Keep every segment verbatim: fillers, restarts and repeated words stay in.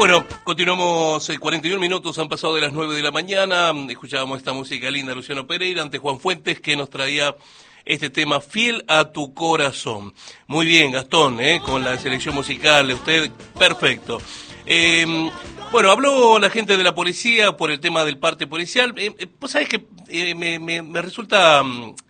Bueno, continuamos, eh, cuarenta y un minutos han pasado de las nueve de la mañana, escuchábamos esta música linda, Luciano Pereira, ante Juan Fuentes, que nos traía este tema, Fiel a tu corazón. Muy bien, Gastón, eh, con la selección musical de usted, perfecto. Eh, bueno, habló la gente de la policía por el tema del parte policial. Eh, eh, pues sabes que eh, me, me, me resulta...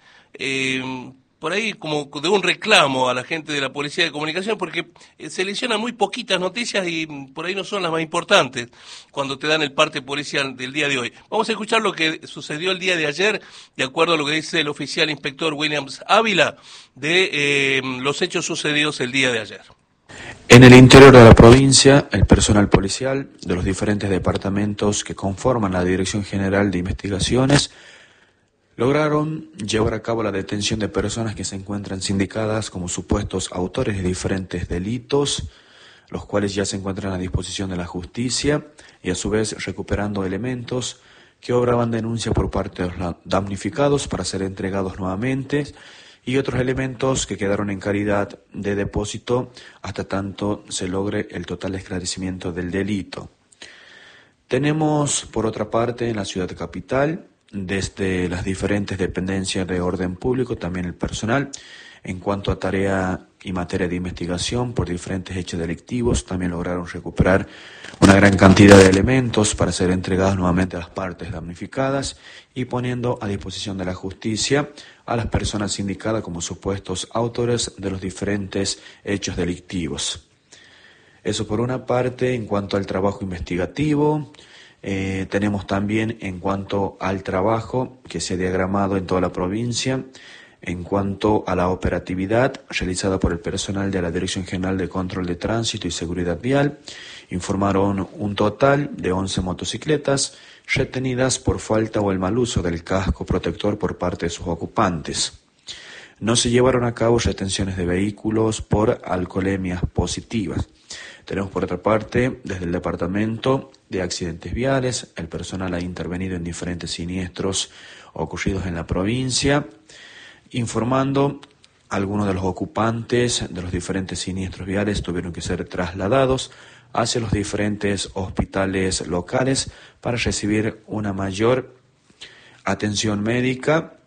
Eh, por ahí como de un reclamo a la gente de la Policía de Comunicación, porque seleccionan muy poquitas noticias y por ahí no son las más importantes cuando te dan el parte policial del día de hoy. Vamos a escuchar lo que sucedió el día de ayer, de acuerdo a lo que dice el oficial inspector Williams Ávila, de eh, los hechos sucedidos el día de ayer. En el interior de la provincia, el personal policial de los diferentes departamentos que conforman la Dirección General de Investigaciones lograron llevar a cabo la detención de personas que se encuentran sindicadas como supuestos autores de diferentes delitos, los cuales ya se encuentran a disposición de la justicia, y a su vez recuperando elementos que obraban denuncia por parte de los damnificados para ser entregados nuevamente, y otros elementos que quedaron en calidad de depósito hasta tanto se logre el total esclarecimiento del delito. Tenemos, por otra parte, en la ciudad capital, desde las diferentes dependencias de orden público, también el personal, en cuanto a tarea y materia de investigación por diferentes hechos delictivos, también lograron recuperar una gran cantidad de elementos para ser entregados nuevamente a las partes damnificadas y poniendo a disposición de la justicia a las personas indicadas como supuestos autores de los diferentes hechos delictivos. Eso por una parte en cuanto al trabajo investigativo. Eh, tenemos también en cuanto al trabajo que se ha diagramado en toda la provincia, en cuanto a la operatividad realizada por el personal de la Dirección General de Control de Tránsito y Seguridad Vial, informaron un total de once motocicletas retenidas por falta o el mal uso del casco protector por parte de sus ocupantes. No se llevaron a cabo retenciones de vehículos por alcoholemias positivas. Tenemos por otra parte, desde el Departamento de Accidentes Viales, el personal ha intervenido en diferentes siniestros ocurridos en la provincia, informando algunos de los ocupantes de los diferentes siniestros viales tuvieron que ser trasladados hacia los diferentes hospitales locales para recibir una mayor atención médica